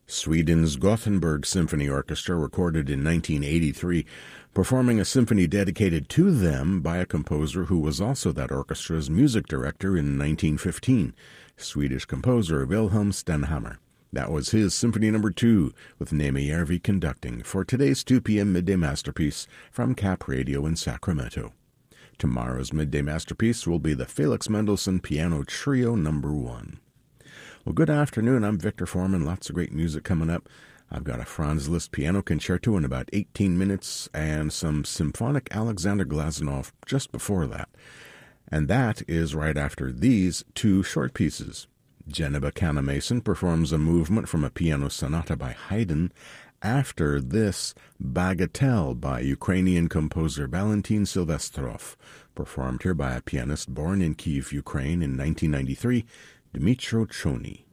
Sweden's Gothenburg Symphony Orchestra recorded in 1983, performing a symphony dedicated to them by a composer who was also that orchestra's music director in 1915, Swedish composer Wilhelm Stenhammar. That was his Symphony No. 2, with Neeme Järvi conducting, for today's 2 p.m. Midday Masterpiece from Cap Radio in Sacramento. Tomorrow's Midday Masterpiece will be the Felix Mendelssohn Piano Trio No. 1. Well, good afternoon. I'm Victor Foreman. Lots of great music coming up. I've got a Franz Liszt piano concerto in about 18 minutes and some symphonic Alexander Glazunov just before that. And that is right after these two short pieces. Geneba Canna-Mason performs a movement from a piano sonata by Haydn. After this, Bagatelle by Ukrainian composer Valentin Silvestrov, performed here by a pianist born in Kyiv, Ukraine in 1993, Dmytro Chony.